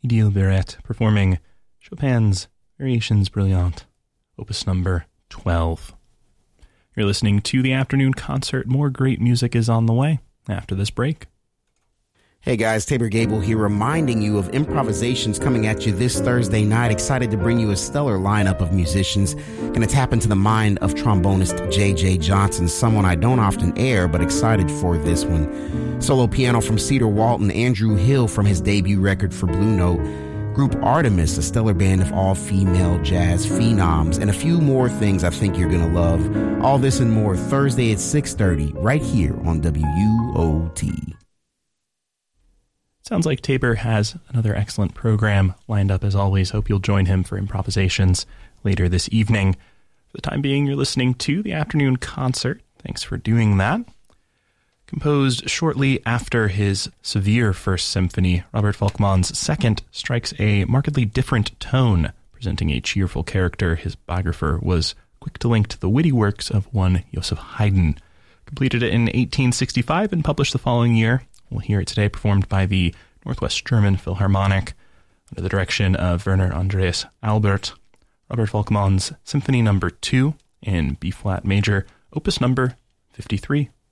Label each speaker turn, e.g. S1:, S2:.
S1: Idil Biret performing Chopin's Variations Brilliant, opus number 12. You're listening to the afternoon concert. More great music is on the way after this break.
S2: Hey guys, Tabor Gable here, reminding you of improvisations coming at you this Thursday night. Excited to bring you a stellar lineup of musicians. Gonna tap into the mind of trombonist J.J. Johnson, someone I don't often air, but excited for this one. Solo piano from Cedar Walton, Andrew Hill from his debut record for Blue Note. Group Artemis, a stellar band of all-female jazz phenoms, and a few more things I think you're gonna love. All this and more Thursday at 6:30, right here on WUOT.
S1: Sounds like Tabor has another excellent program lined up as always. Hope you'll join him for improvisations later this evening. For the time being, you're listening to the afternoon concert. Thanks for doing that. Composed shortly after his severe First Symphony, Robert Volkmann's second strikes a markedly different tone, presenting a cheerful character. His biographer was quick to link to the witty works of one Joseph Haydn. Completed it in 1865 and published the following year. We'll hear it today performed by the Northwest German Philharmonic under the direction of Werner Andreas Albert. Robert Volkmann's Symphony No. 2 in B-flat major, opus number 53.